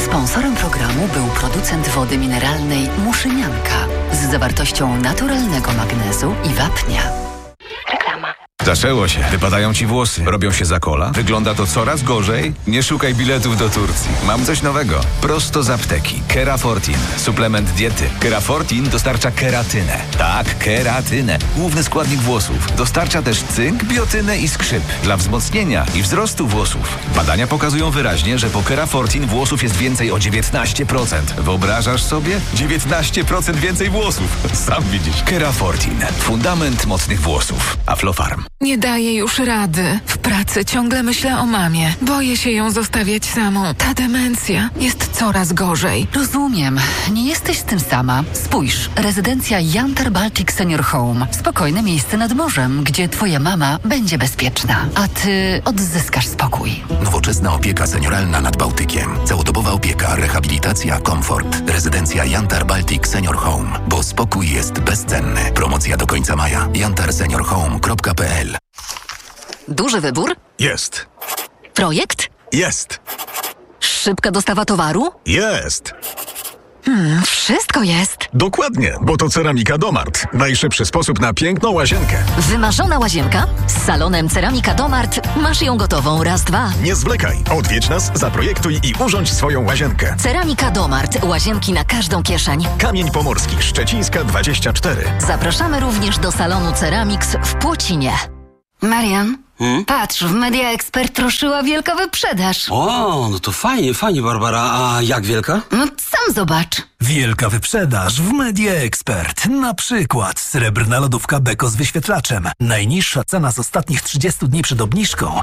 Sponsorem programu był producent wody mineralnej Muszynianka z zawartością naturalnego magnezu i wapnia. Reklama. Zaczęło się. Wypadają ci włosy. Robią się za kola. Wygląda to coraz gorzej. Nie szukaj biletów do Turcji. Mam coś nowego. Prosto z apteki. Kerafortin. Suplement diety. Kerafortin dostarcza keratynę. Tak, keratynę. Główny składnik włosów. Dostarcza też cynk, biotynę i skrzyp. Dla wzmocnienia i wzrostu włosów. Badania pokazują wyraźnie, że po Kerafortin włosów jest więcej o 19%. Wyobrażasz sobie? 19% więcej włosów. Sam widzisz. Kerafortin. Fundament mocnych włosów. Aflofarm. Nie daję już rady. W pracy ciągle myślę o mamie. Boję się ją zostawiać samą. Ta demencja jest coraz gorzej. Rozumiem. Nie jesteś z tym sama. Spójrz, rezydencja Yantar Baltic Senior Home. Spokojne miejsce nad morzem, gdzie twoja mama będzie bezpieczna, a ty odzyskasz spokój. Nowoczesna opieka senioralna nad Bałtykiem. Całodobowa opieka, rehabilitacja, komfort. Rezydencja Yantar Baltic Senior Home. Bo spokój jest bezcenny. Promocja do końca maja. yantarseniorhome.pl. Duży wybór? Jest. Projekt? Jest. Szybka dostawa towaru? Jest. Wszystko jest. Dokładnie, bo to Ceramika Domart. Najszybszy sposób na piękną łazienkę. Wymarzona łazienka? Z salonem Ceramika Domart masz ją gotową raz, dwa. Nie zwlekaj. Odwiedź nas, zaprojektuj i urządź swoją łazienkę. Ceramika Domart. Łazienki na każdą kieszeń. Kamień Pomorski, Szczecińska 24. Zapraszamy również do salonu Ceramix w Płocinie. Marian, patrz, w Media Expert ruszyła wielka wyprzedaż. O, no to fajnie, Barbara. A jak wielka? No sam zobacz. Wielka wyprzedaż w Media Expert. Na przykład srebrna lodówka Beko z wyświetlaczem. Najniższa cena z ostatnich 30 dni przed obniżką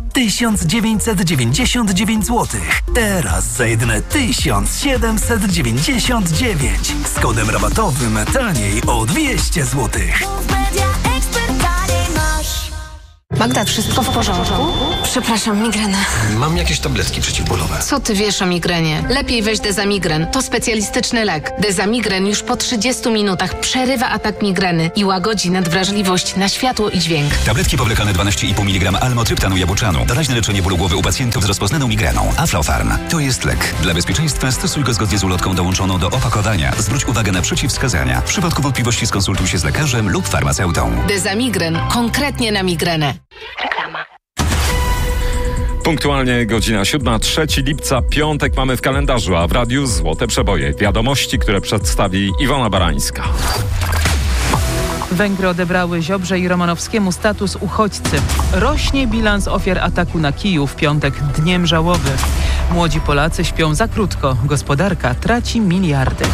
1999 zł. Teraz za jedyne 1799. Z kodem rabatowym taniej o 200 zł. Magda, wszystko w porządku? Przepraszam, migrena. Mam jakieś tabletki przeciwbólowe. Co ty wiesz o migrenie? Lepiej weź Dezamigren. To specjalistyczny lek. Dezamigren już po 30 minutach przerywa atak migreny i łagodzi nadwrażliwość na światło i dźwięk. Tabletki powlekane 12,5 mg almotryptanu jabłczanu. Doraźne leczenie bólu głowy u pacjentów z rozpoznaną migreną. Aflofarm. To jest lek. Dla bezpieczeństwa stosuj go zgodnie z ulotką dołączoną do opakowania. Zwróć uwagę na przeciwwskazania. W przypadku wątpliwości skonsultuj się z lekarzem lub farmaceutą. Dezamigren. Konkretnie na migrenę. Reklama. Punktualnie godzina 7, 3 lipca, piątek mamy w kalendarzu, a w radiu Złote Przeboje. Wiadomości, które przedstawi Iwona Barańska. Węgry odebrały Ziobrze i Romanowskiemu status uchodźcy. Rośnie bilans ofiar ataku na Kijów, w piątek dniem żałoby. Młodzi Polacy śpią za krótko. Gospodarka traci miliardy.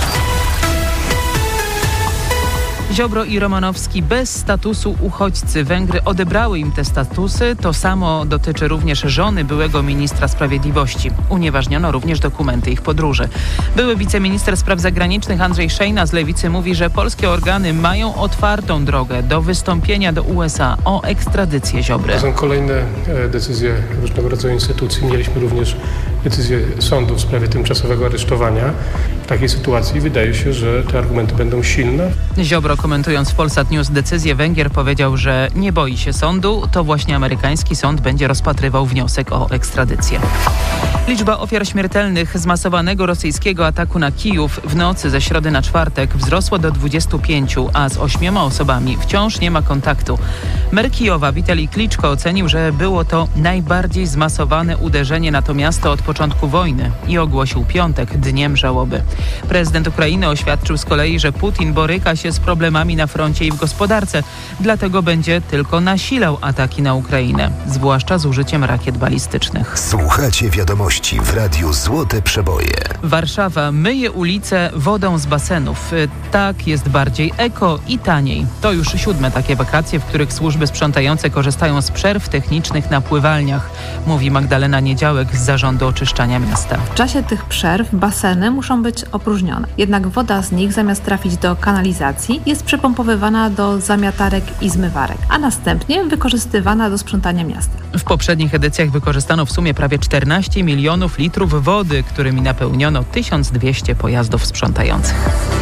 Ziobro i Romanowski bez statusu uchodźcy. Węgry odebrały im te statusy. To samo dotyczy również żony byłego ministra sprawiedliwości. Unieważniono również dokumenty ich podróży. Były wiceminister spraw zagranicznych Andrzej Szejna z Lewicy mówi, że polskie organy mają otwartą drogę do wystąpienia do USA o ekstradycję Ziobry. To są kolejne decyzje różnego rodzaju instytucji. Mieliśmy również decyzję sądu w sprawie tymczasowego aresztowania. W takiej sytuacji wydaje się, że te argumenty będą silne. Ziobro, komentując w Polsat News decyzję Węgier, powiedział, że nie boi się sądu. To właśnie amerykański sąd będzie rozpatrywał wniosek o ekstradycję. Liczba ofiar śmiertelnych zmasowanego rosyjskiego ataku na Kijów w nocy ze środy na czwartek wzrosła do 25, a z 8 osobami wciąż nie ma kontaktu. Mer Kijowa Witalij Kliczko ocenił, że było to najbardziej zmasowane uderzenie na to miasto od początku wojny i ogłosił piątek dniem żałoby. Prezydent Ukrainy oświadczył z kolei, że Putin boryka się z problemami na froncie i w gospodarce, dlatego będzie tylko nasilał ataki na Ukrainę, zwłaszcza z użyciem rakiet balistycznych. Słuchacie wiadomości w Radiu Złote Przeboje. Warszawa myje ulice wodą z basenów. Tak jest bardziej eko i taniej. To już 7 takie wakacje, w których służby sprzątające korzystają z przerw technicznych na pływalniach, mówi Magdalena Niedziałek z Zarządu Oczyszczania Miasta. W czasie tych przerw baseny muszą być opróżnione. Jednak woda z nich zamiast trafić do kanalizacji jest przepompowywana do zamiatarek i zmywarek, a następnie wykorzystywana do sprzątania miasta. W poprzednich edycjach wykorzystano w sumie prawie 14 milionów litrów wody, którymi napełniono 1200 pojazdów sprzątających.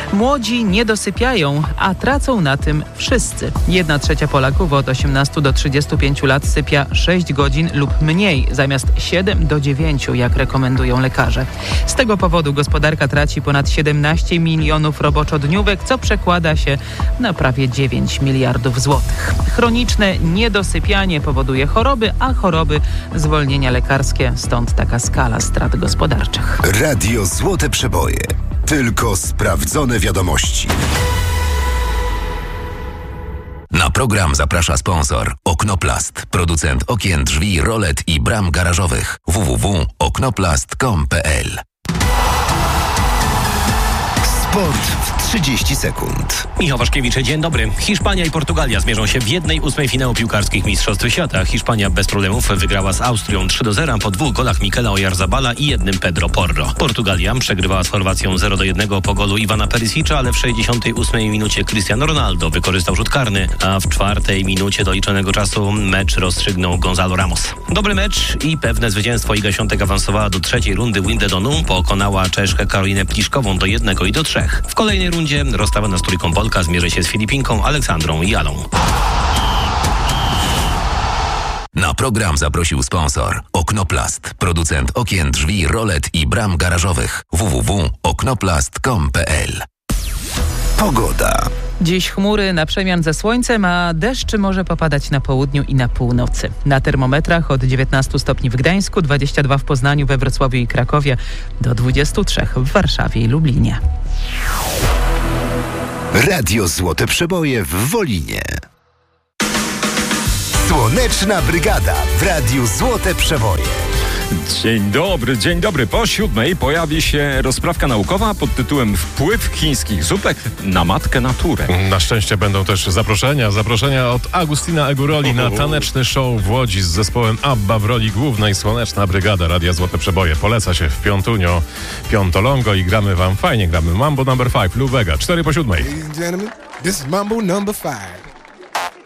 Młodzi nie dosypiają, a tracą na tym wszyscy. 1/3 Polaków od 18 do 35 lat sypia 6 godzin lub mniej, zamiast 7 do 9, jak rekomendują lekarze. Z tego powodu gospodarka traci ponad 17 milionów roboczodniówek, co przekłada się na prawie 9 miliardów złotych. Chroniczne niedosypianie powoduje choroby, a choroby zwolnienia lekarskie, stąd taka skala strat gospodarczych. Radio Złote Przeboje. Tylko sprawdzone wiadomości. Na program zaprasza sponsor Oknoplast, producent okien, drzwi, rolet i bram garażowych. www.oknoplast.com.pl. Sport w 30 sekund. Michał Waszkiewicz, dzień dobry. Hiszpania i Portugalia zmierzą się w 1/8 finału piłkarskich Mistrzostw Świata. Hiszpania bez problemów wygrała z Austrią 3-0 po 2 golach Mikela Oyarzabala i 1 Pedro Porro. Portugalia przegrywała z Chorwacją 0-1 po golu Ivana Perisicza, ale w 68 minucie Cristiano Ronaldo wykorzystał rzut karny, a w 4 minucie doliczonego czasu mecz rozstrzygnął Gonzalo Ramos. Dobry mecz i pewne zwycięstwo. Iga Świątek awansowała do 3. rundy Wimbledonu, pokonała Czeszkę Karolinę Pliszkową do 1 i do 3. W kolejnej rundzie rozstawiona z trójką Polka zmierzy się z Filipinką Aleksandrą Jalą. Na program zaprosił sponsor Oknoplast, producent okien, drzwi, rolet i bram garażowych. www.oknoplast.com.pl. Pogoda. Dziś chmury na przemian ze słońcem, a deszcz może popadać na południu i na północy. Na termometrach od 19 stopni w Gdańsku, 22 w Poznaniu, we Wrocławiu i Krakowie, do 23 w Warszawie i Lublinie. Radio Złote Przeboje w Wolinie. Słoneczna Brygada w Radiu Złote Przeboje. Dzień dobry. Po 7 pojawi się rozprawka naukowa pod tytułem Wpływ chińskich zupek na matkę naturę. Na szczęście będą też zaproszenia od Agustina Eguroli na taneczny show w Łodzi z zespołem ABBA w roli głównej. Słoneczna Brygada Radia Złote Przeboje. Poleca się w Piątunio, Piątolongo i gramy wam fajnie. Gramy Mambo No. 5, Lou Bega, 4 po 7. Ladies and gentlemen, this is Mambo No. 5.